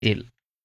येईल.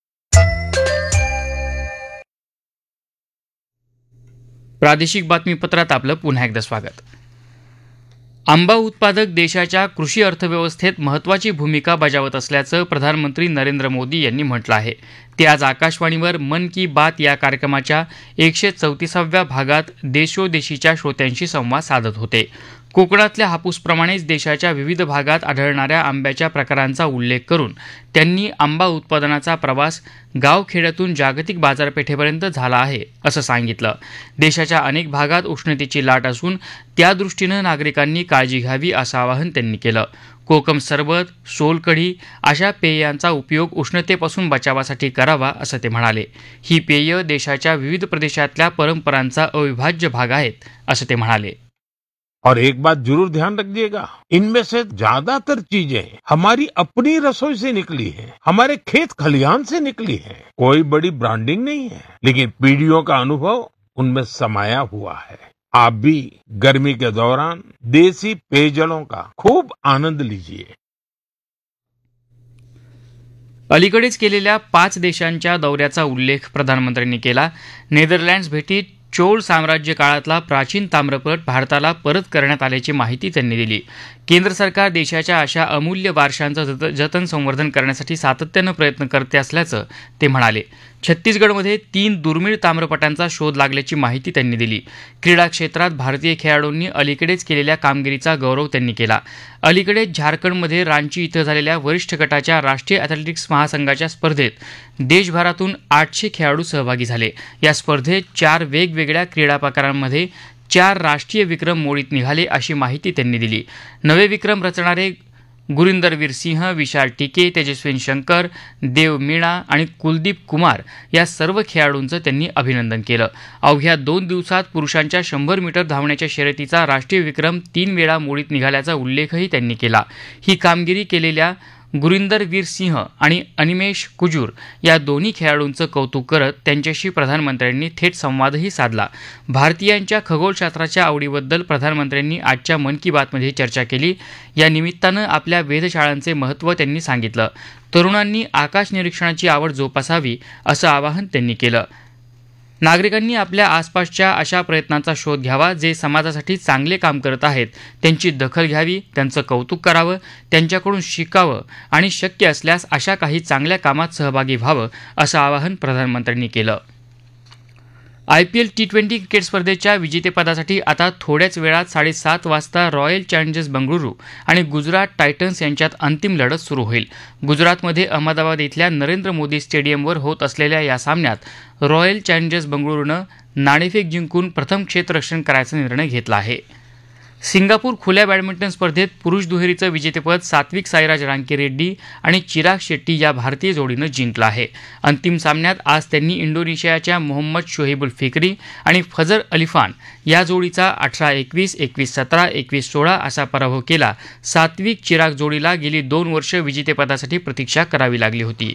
प्रादेशिक बातमीपत्रात आपलं पुन्हा एकदा स्वागत. आंबा उत्पादक देशाच्या कृषी अर्थव्यवस्थेत महत्त्वाची भूमिका बजावत असल्याचं प्रधानमंत्री नरेंद्र मोदी यांनी म्हटलं आहे. ते आज आकाशवाणीवर मन की बात या कार्यक्रमाच्या 134व्या भागात देशोदेशीच्या श्रोत्यांशी संवाद साधत होते. कोकणातल्या हापूसप्रमाणेच देशाच्या विविध भागात आढळणाऱ्या आंब्याच्या प्रकारांचा उल्लेख करून त्यांनी आंबा उत्पादनाचा प्रवास गावखेड्यातून जागतिक बाजारपेठेपर्यंत झाला आहे असं सांगितलं. देशाच्या अनेक भागात उष्णतेची लाट असून त्यादृष्टीनं नागरिकांनी काळजी घ्यावी असं आवाहन त्यांनी केलं. कोकम सरबत, सोलकढी अशा पेयांचा उपयोग उष्णतेपासून बचावासाठी करावा असं ते म्हणाले. ही पेय देशाच्या विविध प्रदेशातल्या परंपरांचा अविभाज्य भाग आहेत असं ते म्हणाले. और एक बात जरूर ध्यान रखिएगा, इनमें से ज्यादातर चीजें हमारी अपनी रसोई से निकली हैं, हमारे खेत खलिहान से निकली हैं। कोई बड़ी ब्रांडिंग नहीं है, लेकिन पीढ़ियों का अनुभव उनमें समाया हुआ है. आप भी गर्मी के दौरान देसी पेयजलों का खूब आनंद लीजिए. अलीकडेच केलेल्या 5 देशांच्या दौऱ्याचा उल्लेख प्रधानमंत्र्यांनी केला. नेदरलँड्स भेटीत चोळ साम्राज्य काळातला प्राचीन ताम्रपट भारताला परत करण्यात आल्याची माहिती त्यांनी दिली. केंद्र सरकार देशाच्या अशा अमूल्य वारशांचं जतन संवर्धन करण्यासाठी सातत्यानं प्रयत्न करते असल्याचं ते म्हणाले. छत्तीसगडमध्ये 3 दुर्मिळ ताम्रपटांचा शोध लागल्याची माहिती त्यांनी दिली. क्रीडा क्षेत्रात भारतीय खेळाडूंनी अलीकडेच केलेल्या कामगिरीचा गौरव त्यांनी केला. अलीकडेच झारखंडमध्ये रांची इथं झालेल्या वरिष्ठ गटाच्या राष्ट्रीय ॲथलेटिक्स महासंघाच्या स्पर्धेत देशभरातून 800 खेळाडू सहभागी झाले. या स्पर्धेत 4 वेगवेगळ्या क्रीडा प्रकारांमध्ये 4 राष्ट्रीय विक्रम मोडीत निघाले अशी माहिती त्यांनी दिली. नवे विक्रम रचणारे गुरिंदरवीर सिंह, विशाल टिके, तेजस्विन शंकर, देव मीणा आणि कुलदीप कुमार या सर्व खेळाडूंचं त्यांनी अभिनंदन केलं. अवघ्या 2 दिवसात पुरुषांच्या 100 मीटर धावण्याच्या शर्यतीचा राष्ट्रीय विक्रम 3 वेळा मोडीत निघाल्याचा उल्लेखही त्यांनी केला. ही कामगिरी केलेल्या गुरिंदरवीर सिंह आणि अनिमेश कुजूर या दोन्ही खेळाडूंचं कौतुक करत त्यांच्याशी प्रधानमंत्र्यांनी थेट संवादही साधला. भारतीयांच्या खगोलशास्त्राच्या आवडीबद्दल प्रधानमंत्र्यांनी आजच्या मन की बातमध्ये चर्चा केली. या निमित्तानं आपल्या वेधशाळांचे महत्त्व त्यांनी सांगितलं. तरुणांनी आकाश निरीक्षणाची आवड जोपासावी असं आवाहन त्यांनी केलं. नागरिकांनी आपल्या आसपासच्या अशा प्रयत्नांचा शोध घ्यावा जे समाजासाठी चांगले काम करत आहेत. त्यांची दखल घ्यावी, त्यांचं कौतुक करावं, त्यांच्याकडून शिकावं आणि शक्य असल्यास अशा काही चांगल्या कामात सहभागी व्हावं असं आवाहन प्रधानमंत्र्यांनी केलं. IPL T20 क्रिकेट स्पर्धेच्या विजेतेपदासाठी आता थोड्याच वेळात 7:30 वाजता रॉयल चॅलेंजर्स बंगळुरू आणि गुजरात टायटन्स यांच्यात अंतिम लढत सुरू होईल. गुजरातमध्ये अहमदाबाद इथल्या नरेंद्र मोदी स्टेडियमवर होत असलेल्या या सामन्यात रॉयल चॅलेंजर्स बंगळुरूनं नाणेफेक जिंकून प्रथम क्षेत्ररक्षण करायचा निर्णय घेतला आहे. सिंगापूर खुल्या बॅडमिंटन स्पर्धेत पुरुष दुहेरीचं विजेतेपद सात्विक साईराज रांकीरेड्डी आणि चिराग शेट्टी या भारतीय जोडीनं जिंकलं आहे. अंतिम सामन्यात आज त्यांनी इंडोनेशियाच्या मोहम्मद शोहेबुल फिक्री आणि फजर अलिफान या जोडीचा 18-21, 21-17, 21-16 असा पराभव केला. सात्विक चिराग जोडीला गेली 2 वर्ष विजेतेपदासाठी प्रतीक्षा करावी लागली होती.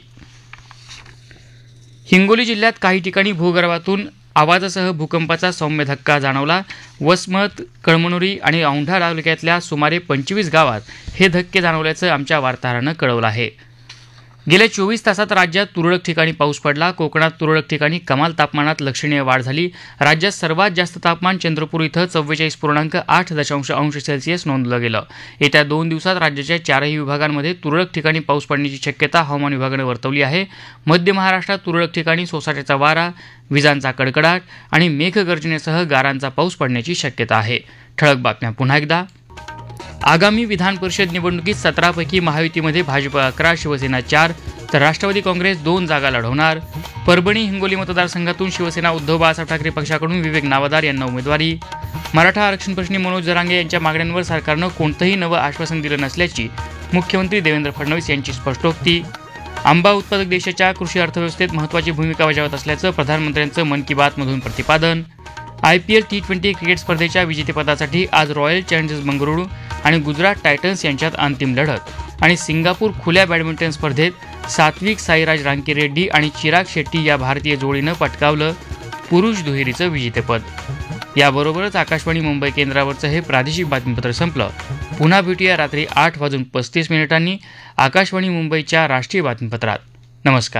हिंगोली जिल्ह्यात काही ठिकाणी भूगर्भातून आवाजासह भूकंपाचा सौम्य धक्का जाणवला. वसमत, कळमनुरी आणि औंढा तालुक्यातल्या सुमारे 25 गावात हे धक्के जाणवल्याचं आमच्या वार्ताहरानं कळवलं आहे. गेल्या 24 तासात राज्यात तुरळक ठिकाणी पाऊस पडला. कोकणात तुरळक ठिकाणी कमाल तापमानात लक्षणीय वाढ झाली. राज्यात सर्वात जास्त तापमान चंद्रपूर इथं 44.8 अंश सेल्सिअस नोंदलं गेलं. येत्या 2 दिवसात राज्याच्या 4ही विभागांमध्ये तुरळक ठिकाणी पाऊस पडण्याची शक्यता हवामान विभागानं वर्तवली आहे. मध्य महाराष्ट्रात तुरळक ठिकाणी सोसाट्याचा वारा, विजांचा कडकडाट आणि मेघगर्जनेसह गारांचा पाऊस पडण्याची शक्यता आहे. ठळक बातम्या पुन्हा एकदा. आगामी विधान परिषद निवडणुकीत 17 पैकी महायुतीमध्ये भाजप 11, शिवसेना 4 तर राष्ट्रवादी काँग्रेस 2 जागा लढवणार. परभणी हिंगोली मतदारसंघातून शिवसेना उद्धव बाळासाहेब ठाकरे पक्षाकडून विवेक नावदार यांना उमेदवारी. मराठा आरक्षण प्रश्नी मनोज जरांगे यांच्या मागण्यांवर सरकारनं कोणतंही नवं आश्वासन दिलं नसल्याची मुख्यमंत्री देवेंद्र फडणवीस यांची स्पष्टोक्ती. आंबा उत्पादक देशाच्या कृषी अर्थव्यवस्थेत महत्त्वाची भूमिका बजावत असल्याचं प्रधानमंत्र्यांचं मन की बातमधून प्रतिपादन. IPL T20 क्रिकेट स्पर्धेच्या विजेतेपदासाठी आज रॉयल चॅलेंजर्स बंगळुरू आणि गुजरात टायटन्स यांच्यात अंतिम लढत. आणि सिंगापूर खुल्या बॅडमिंटन स्पर्धेत सात्विक साईराज रांकीरेड्डी आणि चिराग शेट्टी या भारतीय जोडीनं पटकावलं पुरुष दुहेरीचं विजेतेपद. याबरोबरच आकाशवाणी मुंबई केंद्रावरचं हे प्रादेशिक बातमीपत्र संपलं. पुन्हा भेटूया रात्री 8:35 आकाशवाणी मुंबईच्या राष्ट्रीय बातमीपत्रात. नमस्कार.